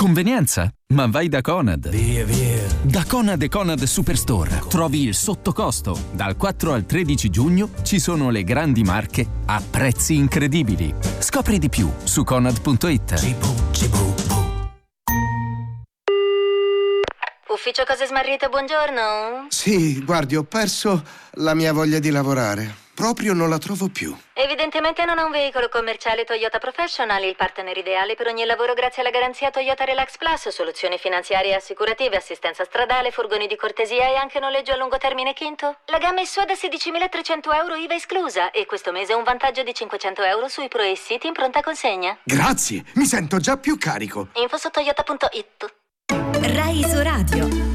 Convenienza? Ma vai da Conad. Via. Da Conad e Conad Superstore trovi il sottocosto. Dal 4 al 13 giugno ci sono le grandi marche a prezzi incredibili. Scopri di più su conad.it. Ufficio Cose Smarrite, buongiorno. Sì, guardi, ho perso la mia voglia di lavorare. Proprio non la trovo più. Evidentemente non ha un veicolo commerciale Toyota Professional, il partner ideale per ogni lavoro grazie alla garanzia Toyota Relax Plus, soluzioni finanziarie e assicurative, assistenza stradale, furgoni di cortesia e anche noleggio a lungo termine quinto. La gamma è sua da 16.300 euro IVA esclusa e questo mese un vantaggio di 500 euro sui Pro e City in pronta consegna. Grazie, mi sento già più carico. Info su toyota.it. Rai Isoradio.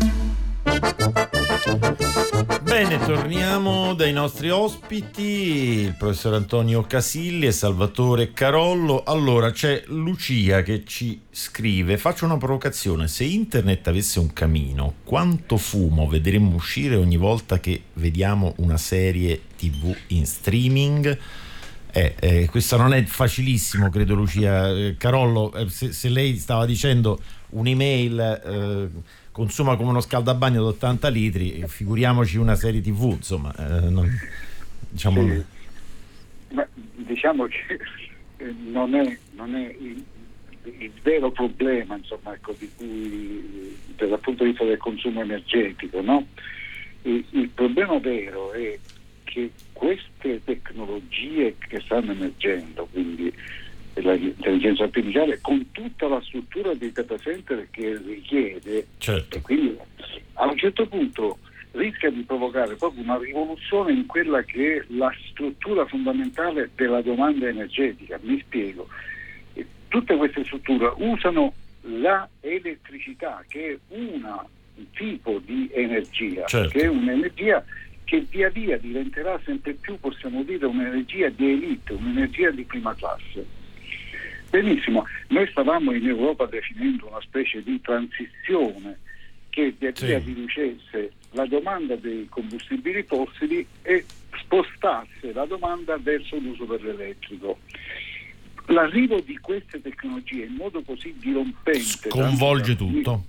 Bene, torniamo dai nostri ospiti, il professor Antonio Casilli e Salvatore Carollo. Allora, c'è Lucia che ci scrive: faccio una provocazione, se internet avesse un camino, quanto fumo vedremmo uscire ogni volta che vediamo una serie TV in streaming? Questo non è facilissimo, credo, Lucia. Carollo, se lei stava dicendo un'email consuma come uno scaldabagno da 80 litri, figuriamoci una serie TV, insomma, diciamo. Sì. Ma diciamo che non è il vero problema, insomma, ecco, di cui dal punto di vista del consumo energetico, no? Il problema vero è che queste tecnologie che stanno emergendo, quindi l'intelligenza artificiale con tutta la struttura dei data center che richiede, certo. E quindi a un certo punto rischia di provocare proprio una rivoluzione in quella che è la struttura fondamentale della domanda energetica. Mi spiego: tutte queste strutture usano la elettricità, che è un tipo di energia, certo. Che è un'energia che via via diventerà sempre più, possiamo dire, un'energia di elite, un'energia di prima classe. Benissimo, noi stavamo in Europa definendo una specie di transizione che via via riducesse la domanda dei combustibili fossili e spostasse la domanda verso l'uso dell'elettrico. L'arrivo di queste tecnologie in modo così dirompente sconvolge tutto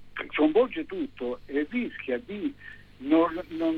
e rischia di non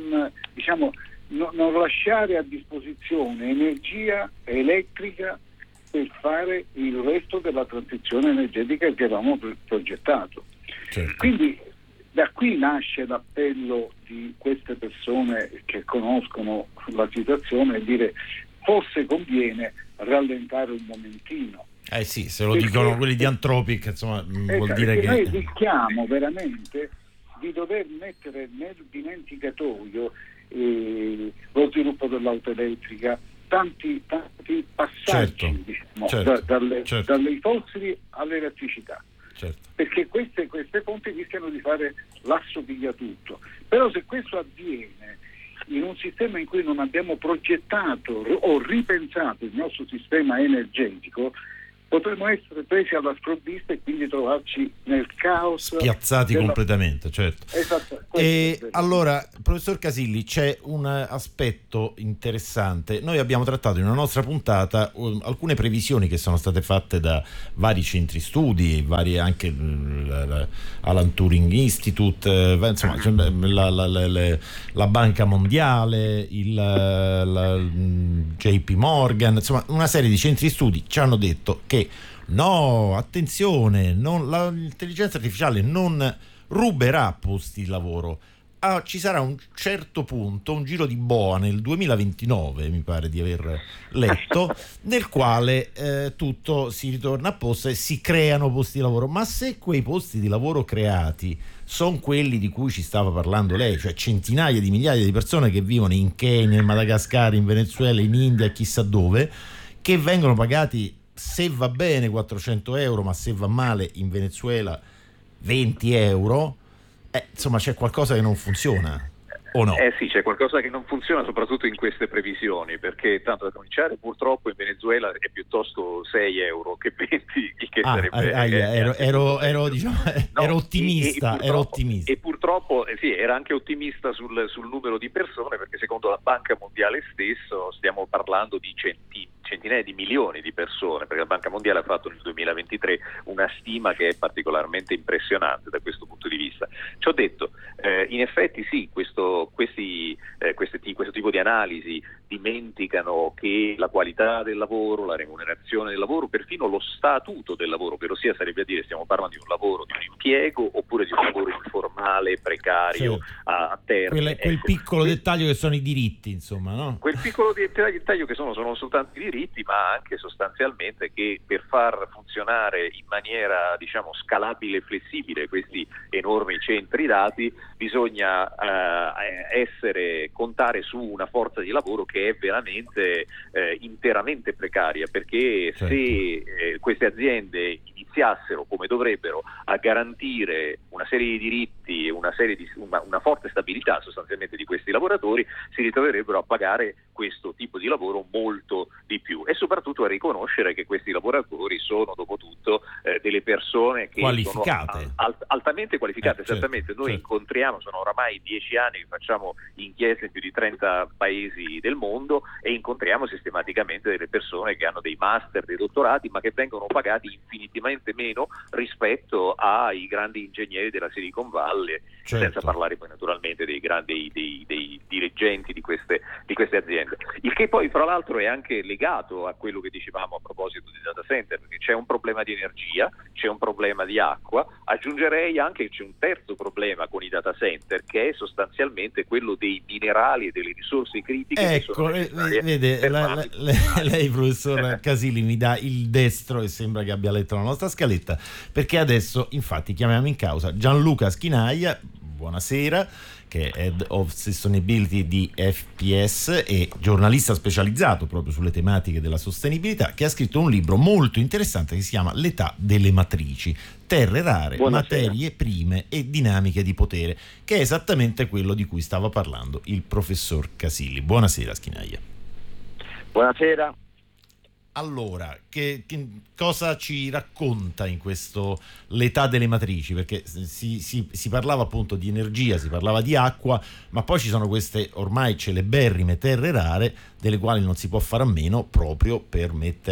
lasciare a disposizione energia elettrica per fare il resto della transizione energetica che avevamo progettato. Certo. Quindi da qui nasce l'appello di queste persone che conoscono la situazione e dire: forse conviene rallentare un momentino. Sì, se lo dicono quelli di Anthropic, insomma, vuol dire che noi rischiamo veramente di dover mettere nel dimenticatoio lo sviluppo dell'auto elettrica, tanti passaggi, dalle fossili all'elettricità, certo. Perché queste fonti rischiano di fare l'assopigliatutto. Però se questo avviene in un sistema in cui non abbiamo progettato o ripensato il nostro sistema energetico, potremmo essere presi alla sprovvista e quindi trovarci nel caos, spiazzati completamente, certo. Esatto. E allora, professor Casilli, c'è un aspetto interessante. Noi abbiamo trattato in una nostra puntata alcune previsioni che sono state fatte da vari centri studi, vari anche Alan Turing Institute, insomma, la Banca Mondiale, la JP Morgan, insomma una serie di centri studi ci hanno detto che no, attenzione, l'intelligenza artificiale non ruberà posti di lavoro. Ci sarà un certo punto, un giro di boa nel 2029, mi pare di aver letto, nel quale tutto si ritorna a posto e si creano posti di lavoro. Ma se quei posti di lavoro creati sono quelli di cui ci stava parlando lei, cioè centinaia di migliaia di persone che vivono in Kenya, in Madagascar, in Venezuela, in India, chissà dove, che vengono pagati, se va bene, 400 euro, ma se va male in Venezuela 20 euro, insomma c'è qualcosa che non funziona, o no? Sì, c'è qualcosa che non funziona soprattutto in queste previsioni, perché tanto da cominciare purtroppo in Venezuela è piuttosto 6 euro che 20, il che sarebbe... ero ottimista. E purtroppo era anche ottimista sul numero di persone, perché secondo la Banca Mondiale stesso stiamo parlando di centinaia di milioni di persone, perché la Banca Mondiale ha fatto nel 2023 una stima che è particolarmente impressionante da questo punto di vista. Ciò detto, in effetti sì, questo tipo di analisi dimenticano che la qualità del lavoro, la remunerazione del lavoro, perfino lo statuto del lavoro, ovvero sia sarebbe a dire stiamo parlando di un lavoro, di un impiego oppure di un lavoro informale, precario, a termine. Quel piccolo dettaglio che sono i diritti, insomma, no? Quel piccolo dettaglio che sono soltanto i diritti, ma anche sostanzialmente che per far funzionare in maniera, diciamo, scalabile e flessibile questi enormi centri dati bisogna contare su una forza di lavoro che è veramente interamente precaria, perché se queste aziende iniziassero come dovrebbero a garantire una serie di diritti e una forte stabilità sostanzialmente di questi lavoratori, si ritroverebbero a pagare questo tipo di lavoro molto di più, e soprattutto a riconoscere che questi lavoratori sono dopo tutto delle persone che qualificate, sono altamente qualificate. Certamente noi incontriamo, sono oramai 10 anni che facciamo inchieste in più di 30 paesi del mondo e incontriamo sistematicamente delle persone che hanno dei master, dei dottorati, ma che vengono pagati infinitamente meno rispetto ai grandi ingegneri della Silicon Valley, senza parlare poi naturalmente dei grandi dei dirigenti di queste aziende. Il che poi fra l'altro è anche legato a quello che dicevamo a proposito di data center, perché c'è un problema di energia, c'è un problema di acqua, aggiungerei anche che c'è un terzo problema con i data center, che è sostanzialmente quello dei minerali e delle risorse critiche. Ecco, vede, lei professor Casilli mi dà il destro e sembra che abbia letto la nostra scaletta, perché adesso infatti chiamiamo in causa Gianluca Schinaia, buonasera, che è Head of Sustainability di FPS e giornalista specializzato proprio sulle tematiche della sostenibilità, che ha scritto un libro molto interessante che si chiama L'età delle matrici, terre rare, materie prime e dinamiche di potere, che è esattamente quello di cui stava parlando il professor Casilli. Buonasera Schinaia. Buonasera. Allora, cosa ci racconta in questo L'età delle matrici? Perché si parlava appunto di energia, si parlava di acqua, ma poi ci sono queste ormai celeberrime terre rare delle quali non si può fare a meno proprio per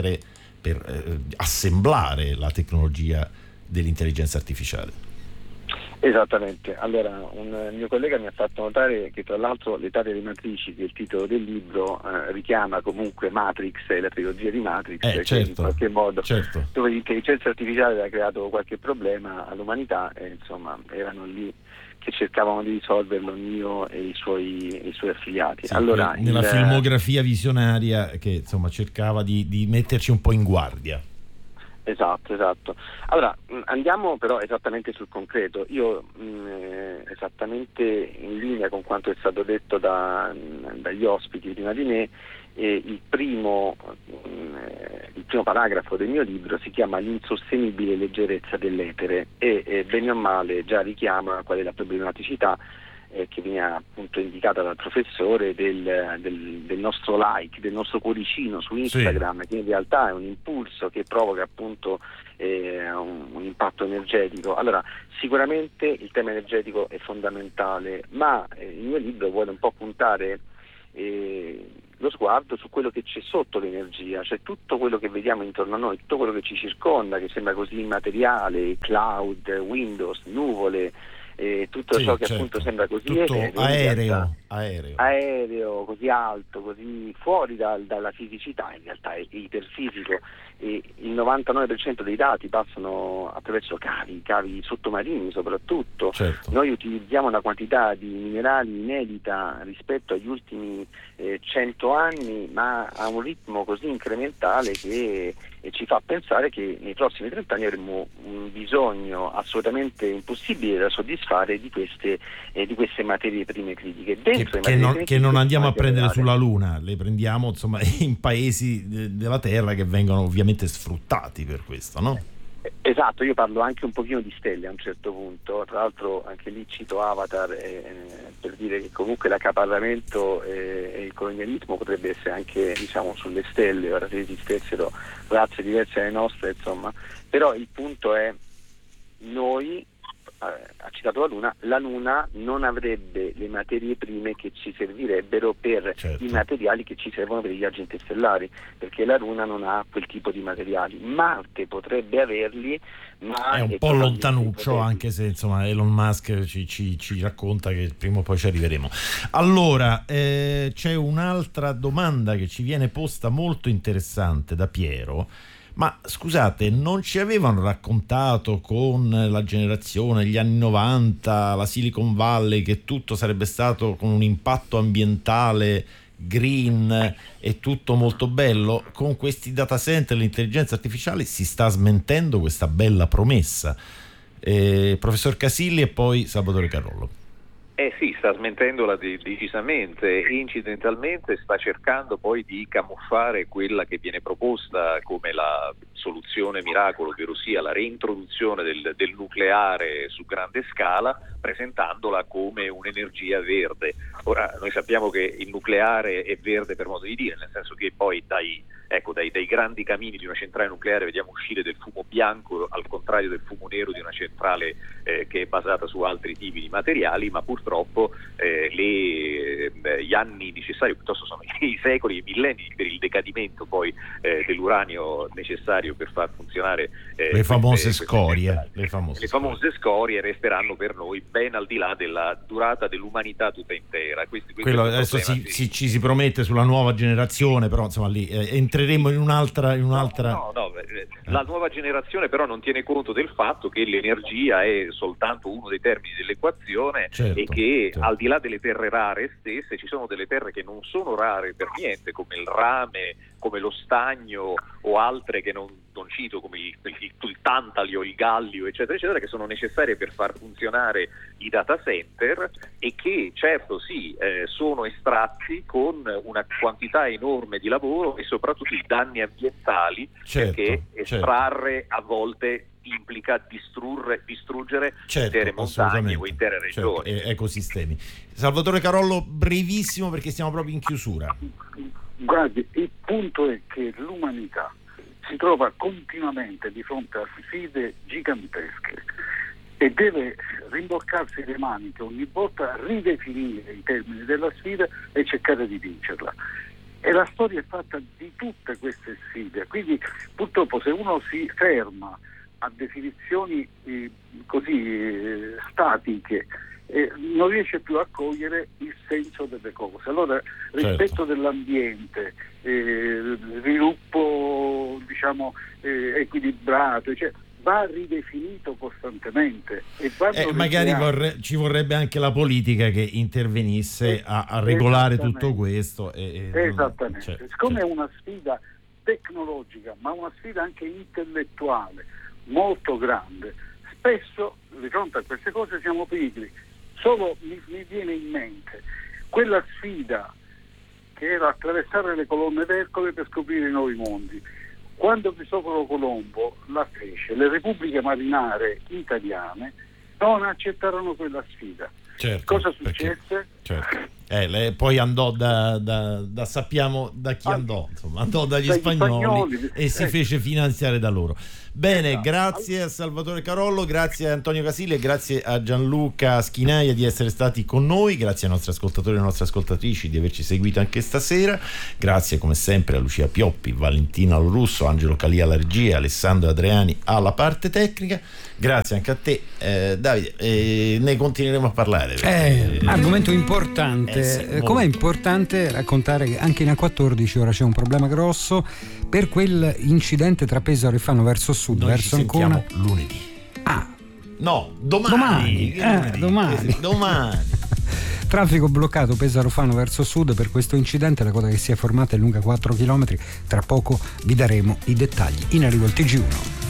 assemblare la tecnologia dell'intelligenza artificiale. Esattamente, allora un mio collega mi ha fatto notare che tra l'altro L'età delle matrici, che è il titolo del libro, richiama comunque Matrix e la trilogia di Matrix, che in qualche modo dove l'intelligenza artificiale aveva creato qualche problema all'umanità e insomma erano lì che cercavano di risolverlo Neo e i suoi affiliati. Sì, allora, nella filmografia visionaria che insomma cercava di metterci un po' in guardia. Esatto. Allora, andiamo però esattamente sul concreto. Io esattamente in linea con quanto è stato detto dagli ospiti prima di me, il primo paragrafo del mio libro si chiama L'insostenibile leggerezza dell'etere e bene o male già richiama qual è la problematicità che viene appunto indicata dal professore del nostro like, del nostro cuoricino su Instagram, che in realtà è un impulso che provoca appunto un impatto energetico. Allora, sicuramente il tema energetico è fondamentale, ma il mio libro vuole un po' puntare lo sguardo su quello che c'è sotto l'energia, cioè tutto quello che vediamo intorno a noi, tutto quello che ci circonda, che sembra così immateriale, cloud, Windows, nuvole, tutto ciò che appunto sembra così aereo, così alto, così fuori dalla fisicità, in realtà è iperfisico, e il 99% dei dati passano attraverso cavi sottomarini soprattutto. Noi utilizziamo una quantità di minerali inedita rispetto agli ultimi 100 anni, ma a un ritmo così incrementale che ci fa pensare che nei prossimi 30 anni avremo un bisogno assolutamente impossibile da soddisfare di queste materie prime critiche. Che non andiamo a prendere sulla Luna, le prendiamo insomma in paesi della Terra che vengono ovviamente sfruttati per questo, no? Esatto, io parlo anche un pochino di stelle a un certo punto, tra l'altro anche lì cito Avatar per dire che comunque l'accaparramento e il colonialismo potrebbe essere anche diciamo sulle stelle, ora se esistessero razze diverse dalle nostre insomma, però il punto è noi ha citato la Luna non avrebbe le materie prime che ci servirebbero per i materiali che ci servono per i viaggi interstellari, perché la Luna non ha quel tipo di materiali. Marte potrebbe averli, ma è un po' lontanuccio, anche se insomma Elon Musk ci racconta che prima o poi ci arriveremo. Allora, c'è un'altra domanda che ci viene posta molto interessante da Piero. Ma scusate, non ci avevano raccontato con la generazione, gli anni 90, la Silicon Valley, che tutto sarebbe stato con un impatto ambientale green e tutto molto bello? Con questi data center, l'intelligenza artificiale si sta smentendo questa bella promessa. Professor Casilli e poi Salvatore Carollo. Sì, sta smentendola decisamente e incidentalmente sta cercando poi di camuffare quella che viene proposta come la soluzione miracolo, ovvero sia la reintroduzione del nucleare su grande scala, presentandola come un'energia verde. Ora, noi sappiamo che il nucleare è verde per modo di dire, nel senso che poi dai grandi camini di una centrale nucleare vediamo uscire del fumo bianco, al contrario del fumo nero di una centrale che è basata su altri tipi di materiali, ma purtroppo gli anni necessari, piuttosto sono i secoli e i millenni per il decadimento poi dell'uranio necessario per far funzionare le famose scorie. Le famose scorie resteranno per noi ben al di là della durata dell'umanità tutta intera. Quello adesso ci si promette sulla nuova generazione, però insomma lì entreremo in un'altra. No, la nuova generazione però non tiene conto del fatto che l'energia è soltanto uno dei termini dell'equazione, e che al di là delle terre rare stesse ci sono delle terre che non sono rare per niente, come il rame, come lo stagno o altre che non cito, come il tantalio, il gallio, eccetera eccetera, che sono necessarie per far funzionare i data center e che certo sono estratti con una quantità enorme di lavoro e soprattutto i danni ambientali, perché estrarre a volte implica distruggere intere montagne o intere regioni, ecosistemi. Salvatore Carollo, brevissimo perché stiamo proprio in chiusura. Guardi, il punto è che l'umanità si trova continuamente di fronte a sfide gigantesche e deve rimboccarsi le maniche ogni volta, ridefinire i termini della sfida e cercare di vincerla. E la storia è fatta di tutte queste sfide, quindi purtroppo se uno si ferma a definizioni così statiche non riesce più a cogliere il senso delle cose. Allora rispetto dell'ambiente, sviluppo equilibrato, cioè va ridefinito costantemente e magari ci vorrebbe anche la politica che intervenisse a regolare tutto questo esattamente. Siccome è una sfida tecnologica ma una sfida anche intellettuale molto grande, spesso di fronte a queste cose siamo pigri. Solo mi viene in mente quella sfida che era attraversare le colonne d'Ercole per scoprire i nuovi mondi. Quando Cristoforo Colombo la fece, le repubbliche marinare italiane non accettarono quella sfida. Cosa successe? Lei poi andò sappiamo da chi andò, insomma, andò dagli spagnoli e si fece finanziare da loro. Bene, grazie a Salvatore Carollo, grazie a Antonio Casilli e grazie a Gianluca Schinaia di essere stati con noi, grazie ai nostri ascoltatori e alle nostre ascoltatrici di averci seguito anche stasera, grazie come sempre a Lucia Pioppi, Valentina Lorusso, Angelo Calia alla regia, Alessandro Adriani alla parte tecnica, grazie anche a te Davide, ne continueremo a parlare. Argomento importante, com'è importante raccontare che anche in A14 ora c'è un problema grosso per quel incidente tra Pesaro e Fano verso sud, noi verso Ancona. Lunedì. Domani. Traffico bloccato Pesaro-Fano verso sud per questo incidente, la coda che si è formata è lunga 4 km. Tra poco vi daremo i dettagli. In arrivo il TG1.